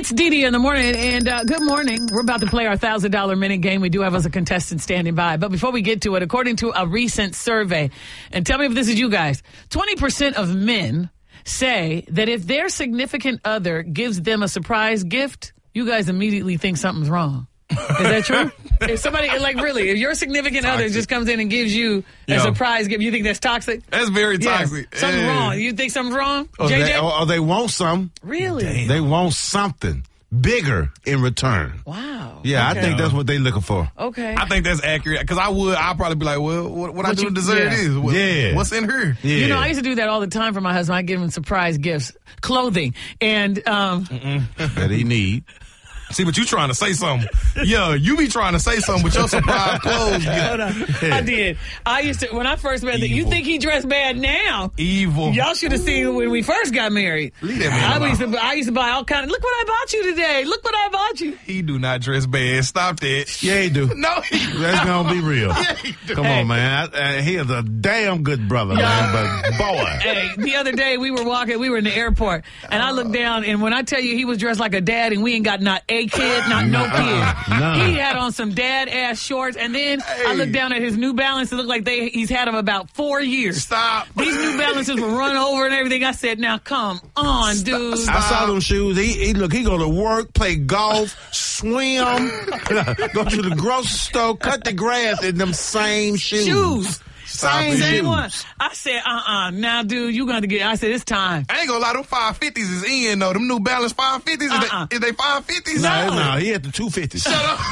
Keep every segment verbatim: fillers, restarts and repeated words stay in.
It's Dee Dee in the morning, and uh, good morning. We're about to play our one thousand dollars minute game. We do have us a contestant standing by. But before we get to it, according to a recent survey, and tell me if this is you guys, twenty percent of men say that if their significant other gives them a surprise gift, you guys immediately think something's wrong. Is that true? If somebody, like, really, if your significant toxic. other just comes in and gives you a Yo. surprise gift, you think that's toxic? That's very toxic. Yes. Something's yeah. wrong. You think something's wrong? Or J J? they, or, or they want something. Really? Damn. They want something bigger in return. Wow. Yeah, okay. I think that's what they're looking for. Okay. I think that's accurate because I would, I'd probably be like, well, what, what I do you, to deserve yeah. this? What, yeah. What's in her? Yeah. You know, I used to do that all the time for my husband. I give him surprise gifts, clothing, and um, that he need. See, but you trying to say something. Yeah, you be trying to say something, but your surprise clothes. Hold on. I did. I used to, when I first met him, you think he dressed bad now? Evil. Y'all should have seen when we first got married. Leave that man I used, to, alone. I used to buy all kind of, look what I bought you today. Look what I bought you. He do not dress bad. Stop that. Yeah, he do. No, he That's gonna be real. Yeah, he do. Come Hey. on, man. I, I, he is a damn good brother, man. But boy, Hey, the other day we were walking, we were in the airport, and I looked down, and when I tell you he was dressed like a dad, and we ain't got not a kid, not no kid. Nah. He had on some dad-ass shorts, and then Hey. I looked down at his New Balance. It looked like they he's had them about four years. Stop. These New Balances were run over and everything. I said, now come on, dude. I saw them shoes. He, he look. He go to work, play golf, swim, go to the grocery store, cut the grass in them same shoes. Shoes. Stop Same it. Same shoes. one. I said, uh-uh. Now, dude, you got to get, I said, it's time. I ain't gonna lie, them five fifties is in, though. Them New Balance five fifties, Uh-uh. is, they, is they five fifties? No, no, he had the two fifties. Shut up.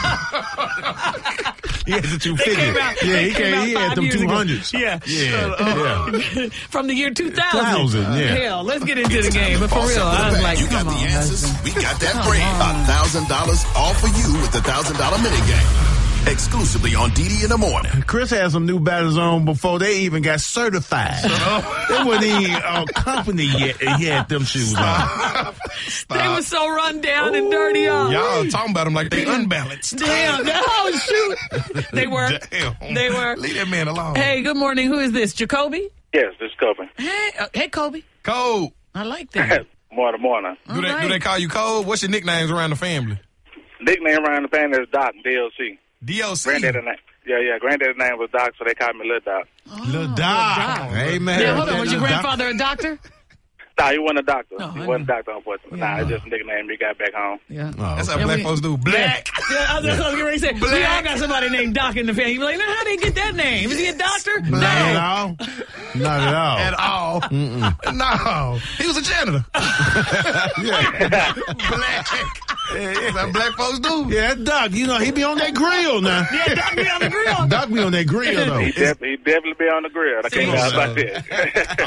He had the two fifties. came out- Yeah, they he came came. out He had five them years ago. two hundreds. Yeah. Yeah, yeah. From the year two thousand. Thousand, yeah. Hell, let's get into the game. But for real, I was like, you got come the on, answers. husband. We got that Come bread. on. A thousand dollars all for you with the thousand dollar minute game. Exclusively on D D in the morning. Chris had some New Balance on before they even got certified. They wasn't even a company yet, and he had them shoes on. They were so run down and dirty on. Y'all talking about them like they unbalanced. Damn, no, shoot. They were. Damn. They were. Leave that man alone. Hey, good morning. Who is this? Jacoby? Yes, this is Coben. Hey, uh, hey, Kobe. Cole. I like that. Morning, morning. Do they, All do they right. call you Cole? What's your nicknames around the family? Nickname around the family is Doc, D L C. D L C. Granddaddy name. Yeah, yeah. Granddaddy's name was Doc, so they called me Little Doc. Little Doc. Doc. Hey, man. Now, hold on. Was your Little Doc. grandfather a doctor? Nah, he wasn't a doctor. No, he I wasn't know. a doctor, unfortunately. Yeah. Nah, it's just a nickname he got back home. Yeah. Oh, That's okay. how black we- folks do. Black. Yeah, I was just getting ready to say, we Black. all got somebody named Doc in the family. You be like, now how they get that name? Is he a doctor? Not at No. all. Not at all. At all. No. He was a janitor. Black. Yeah, that's how black folks do. Yeah, that Doc, you know, he be on that grill now. Yeah, Doc be on the grill. Doc be on that grill, though. He, def- he definitely be on the grill. I can't See? lie about that.